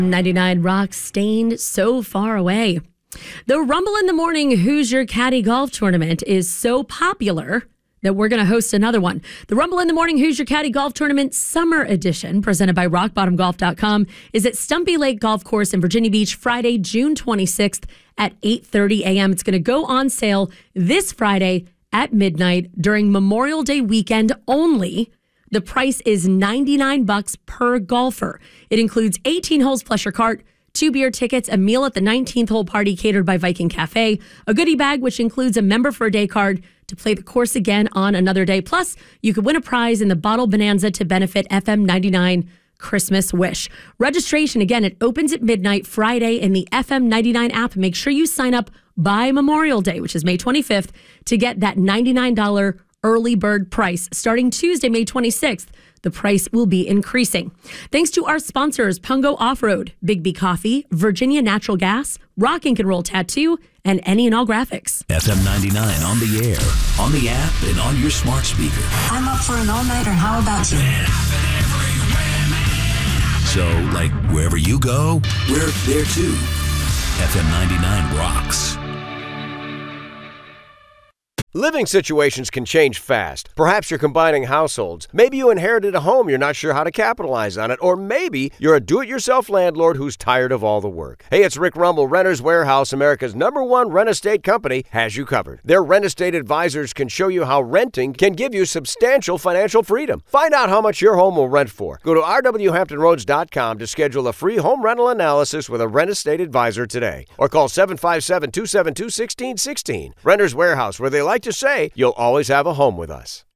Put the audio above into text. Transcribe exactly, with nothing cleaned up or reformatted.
ninety-nine Rock stained so far away. The Rumble in the Morning Who's Your Caddy golf tournament is so popular that we're going to host another one. The Rumble in the Morning Who's Your Caddy golf tournament summer edition, presented by rock bottom golf dot com, is at Stumpy Lake Golf Course in Virginia Beach, Friday, June twenty-sixth at eight thirty a.m. It's going to go on sale this Friday at midnight during Memorial Day weekend only. The price is ninety-nine bucks per golfer. It includes eighteen holes plus your cart, two beer tickets, a meal at the nineteenth hole party catered by Viking Cafe, a goodie bag which includes a member for a day card to play the course again on another day. Plus, you could win a prize in the Bottle Bonanza to benefit F M ninety-nine Christmas Wish. Registration, again, it opens at midnight Friday in the F M ninety-nine app. Make sure you sign up by Memorial Day, which is May twenty-fifth, to get that ninety-nine dollars early bird price. Starting Tuesday, May twenty-sixth, the price will be increasing. Thanks to our sponsors, Pungo Off-Road, Big B Coffee, Virginia Natural Gas, Rock Ink and Roll Tattoo, and Any and All Graphics. F M ninety-nine on the air, on the app, and on your smart speaker. I'm up for an all-nighter. How about you? So, like, wherever you go, we're there too. F M ninety-nine rocks. Living situations can change fast. Perhaps you're combining households. Maybe you inherited a home you're not sure how to capitalize on it. Or maybe you're a do-it-yourself landlord who's tired of all the work. Hey, it's Rick Rumble. Renters Warehouse, America's number one rent estate company, has you covered. Their rent estate advisors can show you how renting can give you substantial financial freedom. Find out how much your home will rent for. Go to r w hampton roads dot com to schedule a free home rental analysis with a rent estate advisor today. Or call seven five seven, two seven two, one six one six. Renters Warehouse, where they like to say, you'll always have a home with us.